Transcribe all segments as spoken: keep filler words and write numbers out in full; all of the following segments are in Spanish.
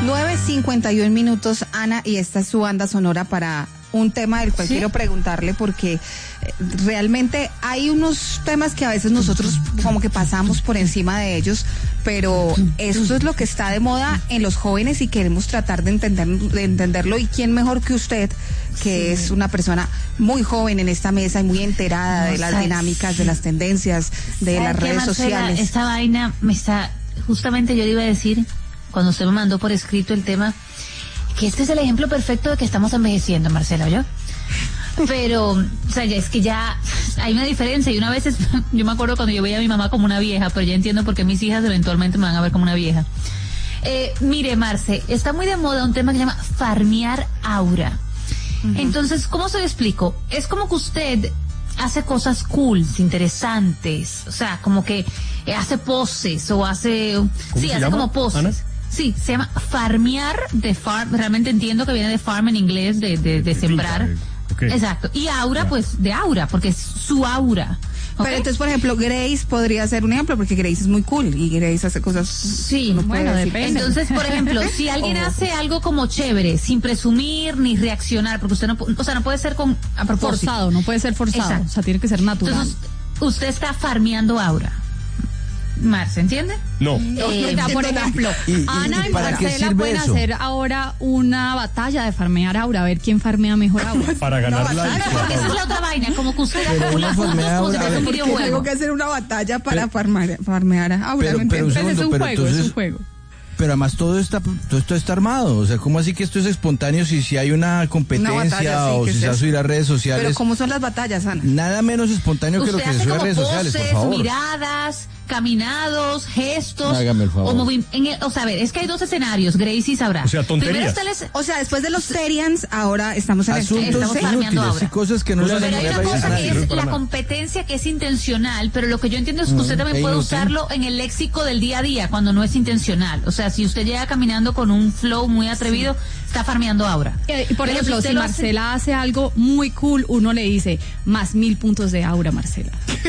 nueve cincuenta y uno minutos, Ana, y esta es su banda sonora para un tema del cual ¿sí? quiero preguntarle, porque realmente hay unos temas que a veces nosotros como que pasamos por encima de ellos, pero esto es lo que está de moda en los jóvenes y queremos tratar de entender, de entenderlo, y quién mejor que usted, que sí. es una persona muy joven en esta mesa y muy enterada no, de las ¿sabes? dinámicas, de las tendencias, de las redes Marcela, sociales. Esta vaina me está, justamente yo le iba a decir, cuando usted me mandó por escrito el tema, que este es el ejemplo perfecto de que estamos envejeciendo, Marcela, ¿oyó? Pero, o sea, ya es que ya hay una diferencia, y una vez, es, yo me acuerdo cuando yo veía a mi mamá como una vieja, pero ya entiendo por qué mis hijas eventualmente me van a ver como una vieja. Eh, mire, Marce, está muy de moda un tema que se llama farmear aura. Uh-huh. Entonces, ¿cómo se lo explico? Es como que usted hace cosas cool, interesantes, o sea, como que eh, hace poses o hace, sí, hace llama? como poses. ¿Ana? Sí, se llama farmear, de farm, realmente entiendo que viene de farm en inglés, de, de, de sembrar. Okay. Exacto. Y aura, pues, de aura, porque es su aura. ¿Okay? Pero entonces, por ejemplo, Grace podría ser un ejemplo, porque Grace es muy cool y Grace hace cosas. Sí, bueno, depende. Entonces, por ejemplo, si alguien oh. hace algo como chévere, sin presumir ni reaccionar, porque usted no, o sea, no puede ser con a propósito. Forzado, no puede ser forzado. Exacto. O sea, tiene que ser natural. Entonces, usted está farmeando aura. Marce, ¿entiende? No. Eh, no por ejemplo, y, y, Ana y, y Marcela pueden eso? hacer ahora una batalla de farmear aura, a ver quién farmea mejor aura. Para ganar no, la batalla, porque esa es la otra vaina, como que usted acumula puntos como si fuera un videojuego. Tengo que hacer una batalla para pero, farmear, farmear aura. Pero, pero, un segundo, es un pero juego, entonces, es un juego. Pero además todo está todo esto está armado, o sea, ¿cómo así que esto es espontáneo si, si hay una competencia una batalla, sí, o si se va a subir a redes sociales? Pero ¿cómo son las batallas, Ana? Nada menos espontáneo que lo que se sube a redes poses, sociales, por favor. Miradas, caminados, gestos. Hágame el favor. O, movi- en el, o sea, a ver, es que hay dos escenarios, Gracie sabrá. O sea, tonterías. Les, o sea, después de los Serians, ahora estamos en asuntos el, inútiles y cosas que no pero se hay una cosa que es la competencia, que es intencional, pero lo que yo entiendo es que usted también puede usarlo en el léxico del día a día cuando no es intencional. O sea, si usted llega caminando con un flow muy atrevido, está farmeando aura. Y por ejemplo, si, si Marcela hace... hace algo muy cool, uno le dice más mil puntos de aura, Marcela.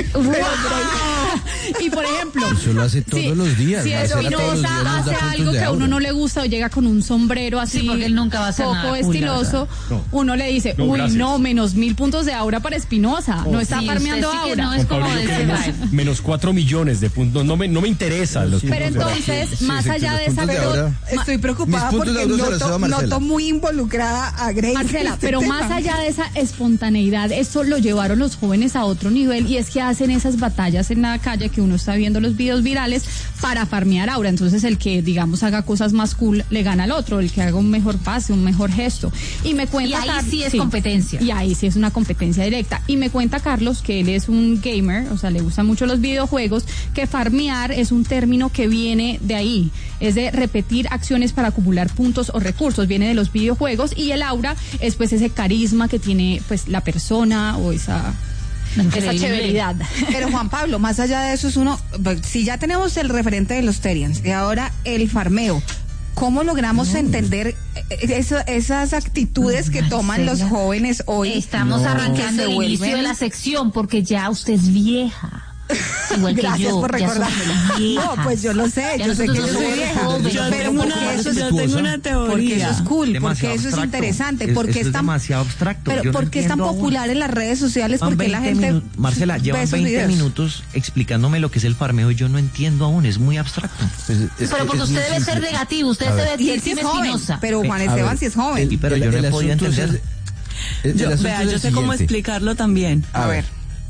Y por ejemplo, eso lo hace todos sí, los días. Si Espinosa hace algo que a uno no le gusta o llega con un sombrero así, sí, porque él nunca va a hacer poco nada estiloso, cool, no. uno le dice, no, uy, gracias. no, menos mil puntos de aura para Espinosa. Oh, no está sí, farmeando sí aura. No es como menos cuatro millones de puntos. No me, no me interesa los Pero puntos entonces, de más sí, allá de esa, pero estoy preocupada porque noto, noto muy involucrada a Grace. Marcela, este pero tema. más allá de esa espontaneidad, eso lo llevaron los jóvenes a otro nivel, y es que hacen esas batallas en la calle que uno está viendo los videos virales para farmear aura. Entonces el que, digamos, haga cosas más cool le gana al otro, el que haga un mejor pase, un mejor gesto. Y me cuenta y ahí Car- sí es sí, competencia. Y ahí sí es una competencia directa. Y me cuenta Carlos que él es un gamer, o sea, le gustan mucho los videojuegos, que farmear es un término que viene de ahí, es de repetir acciones para acumular puntos o recursos, viene de los videojuegos, y el aura es pues ese carisma que tiene pues la persona o esa... esa chéveridad. Pero Juan Pablo, más allá de eso es uno, si ya tenemos el referente de los Terians y ahora el farmeo, ¿cómo logramos no. entender eso, esas actitudes no, que toman los jóvenes hoy? Estamos no. arrancando el inicio de la sección porque ya usted es vieja. Igual Gracias que yo, por recordarme. No, pues yo lo sé, ya yo sé que yo soy soy vieja. Yo, pero tengo porque una, eso es, yo tengo una teoría. Porque eso es cool, demasiado porque eso abstracto. es interesante, es, porque es es tan demasiado abstracto. Pero yo ¿por no qué es tan popular aún en las redes sociales? Porque la gente minu- Marcela, llevan veinte videos. minutos explicándome lo que es el farmeo y yo no entiendo aún, es muy abstracto. Pues es pero porque usted debe ser negativo, usted se debe decir Espinosa. Pero Juan Esteban sí es joven. El, pero el, yo no he podido entender. El, yo, el vea, yo sé cómo explicarlo también. A ver.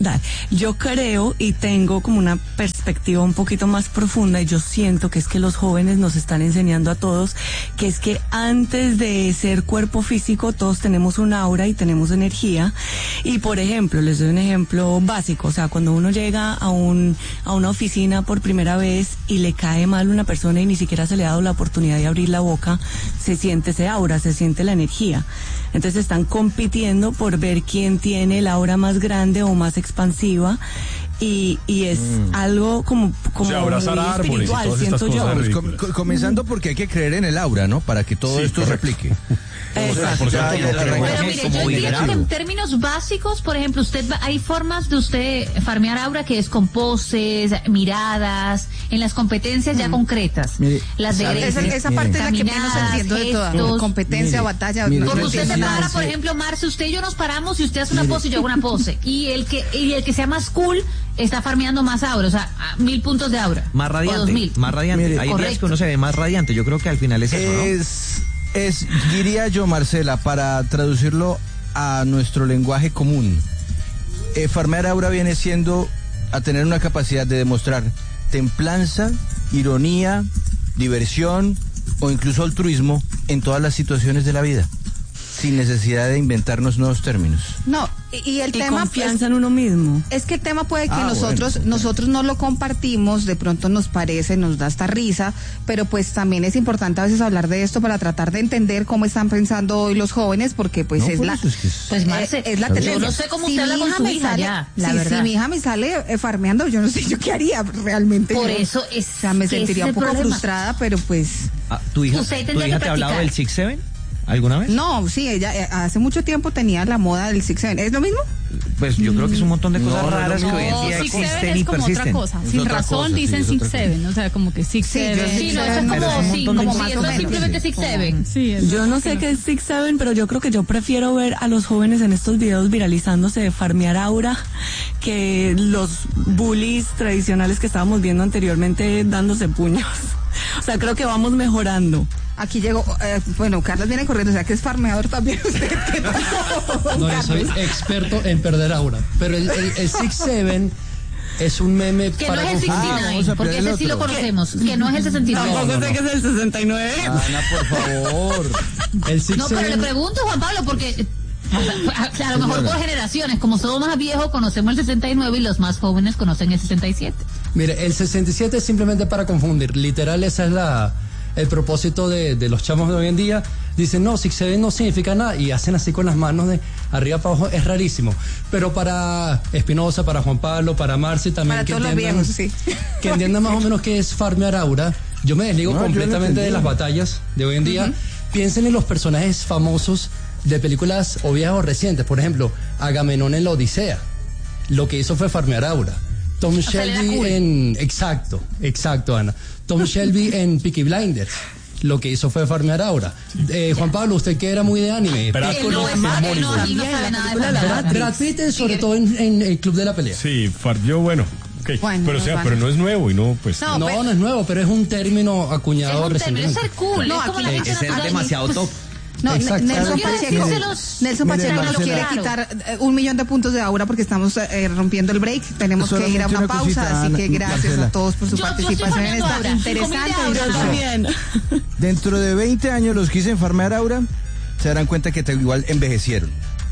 Yo creo y tengo como una perspectiva un poquito más profunda, y yo siento que es que los jóvenes nos están enseñando a todos que es que antes de ser cuerpo físico todos tenemos un aura y tenemos energía. Y por ejemplo, les doy un ejemplo básico, o sea, cuando uno llega a un a una oficina por primera vez y le cae mal una persona y ni siquiera se le ha dado la oportunidad de abrir la boca, se siente ese aura, se siente la energía. Entonces están compitiendo por ver quién tiene el aura más grande o más expansiva, y, y es mm. algo como, como o sea, abrazar muy árboles espiritual, y todas siento estas yo. cosas Com, com, comenzando porque hay que creer en el aura, ¿no? Para que todo sí, esto correcto. se replique. Exacto. Ya, ya, Pero mire, yo entiendo que en como términos básicos, por ejemplo, usted va- hay formas de usted farmear aura que es con poses, miradas, en las competencias ya concretas. Mire, las de Esa, Grecia. esa parte es la que menos entiendo de toda. gestos. Competencia, Mire, batalla. mire, no Porque yo usted se entiendo. para, Sí. por ejemplo, Marce, usted y yo nos paramos y usted hace una pose y yo hago una pose. Y el que y el que sea más cool está farmeando más aura, o sea, a mil puntos de aura. Más O radiante, dos mil. más radiante. Mire, Hay días correcto. que uno se ve más radiante. Yo creo que al final es eso, ¿no? Es, es, diría yo, Marcela, para traducirlo a nuestro lenguaje común, eh, farmear aura viene siendo a tener una capacidad de demostrar templanza, ironía, diversión o incluso altruismo en todas las situaciones de la vida, sin necesidad de inventarnos nuevos términos. No, y, y el Y tema confianza pues, en uno mismo. es que el tema puede que Ah, nosotros bueno, nosotros no lo compartimos, de pronto nos parece, nos da hasta risa, pero pues también es importante a veces hablar de esto para tratar de entender cómo están pensando hoy los jóvenes, porque pues No, es por la eso es que es- Pues eh, Marce, es la yo tendencia. no sé cómo Si usted habla mi con hija su me hija sale- ya, la si, verdad. si mi hija me sale eh, farmeando, yo no sé yo qué haría realmente. Por yo- eso es o sea, me que ese sentiría es un el poco problema. frustrada, pero pues Ah, ¿Tu hija, Usted tu tendría hija que te ha hablado del practicar. Six Seven alguna vez? no, sí, ella eh, hace mucho tiempo tenía la moda del Six Seven. ¿Es lo mismo? Pues yo creo que es un montón de No, cosas no es lo raras que mismo. hoy en No, día Six existen Seven y es como otra persisten. cosa. Es Sin otra razón cosa, sí, dicen es Six otra cosa. Seven, o sea, como que Six Sí, yo Seven. sí, Sí, no, Pero eso es es como, un sí, montón de como cosas. si eso es simplemente Six Seven. Sí, es Yo no sé qué es Six Seven, pero yo creo que yo prefiero ver a los jóvenes en estos videos viralizándose de farmear aura que los bullies tradicionales que estábamos viendo anteriormente dándose puños. O sea, creo que vamos mejorando. Aquí llegó, eh, bueno, Carlos viene corriendo, o sea que es farmeador también usted. ¿Qué pasó, No, yo soy Carlos? experto en perder aura. Pero el, el, el Six Seven es un meme Que no para es el Ah, sesenta y vamos nueve, a porque pelear el ese sí lo otro. conocemos, que no es el sesenta y nueve. Tampoco sé qué es el sesenta y nueve. Ana, por favor. el Six No, pero le Seven. pregunto, Juan Pablo, porque eh, o sea, a lo mejor por generaciones, como somos más viejos, conocemos el sesenta y nueve y los más jóvenes conocen el sesenta y siete. Mire, el sesenta y siete es simplemente para confundir. Literal, esa es la el propósito de, de los chamos de hoy en día. Dicen, no, Six Seven no significa nada. Y hacen así con las manos de arriba para abajo. Es rarísimo. Pero para Espinosa, para Juan Pablo, para Marci también. Para que todos los entiendan- viejos, sí. Que entiendan más o menos qué es farmear aura. Yo me desligo No, yo lo completamente de entendí. las batallas de hoy en día. Piensen en los personajes famosos de películas o viejas o recientes. Por ejemplo, Agamenón en la Odisea. Lo que hizo fue farmear aura. Tom sea, él era Shelby cool. en... Exacto, exacto, Ana. Tom Shelby en Peaky Blinders. Lo que hizo fue farmear aura. Eh, Juan Pablo, usted que era muy de anime. Pero- Él no es él no, y no sabe nada de Brad, farmear. Brad Pitt, eh, sobre todo en, en el Club de la Pelea. Sí, far, yo bueno. Okay. Bueno, pero o sea, vale. pero no es nuevo y no, pues. No, No, pero- no es nuevo, pero es un término acuñado Es un término, es recientemente. ser cool, No, es como aquí- la Es gente es ser natural. demasiado top. No, Exacto. Nelson No quiero Pacheco, decírselos. Nelson Mire, Pacheco nos Marcela. quiere quitar eh, un millón de puntos de aura porque estamos eh, rompiendo el break. Tenemos que ir a Solamente una una pausa, cosita, así Ana, que gracias Marcela. a todos por su Yo- yo estoy participación en farmeando esta ahora, cinco mil de interesante aura. discusión. Bien. Dentro de veinte años los que dicen farmear aura se darán cuenta que te- igual envejecieron.